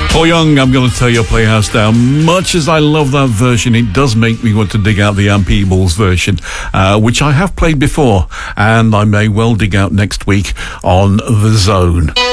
Paul Young, I'm going to tear your playhouse down. Much as I love that version, it does make me want to dig out the Peebles version, which I have played before, and I may well dig out next week on The Zone.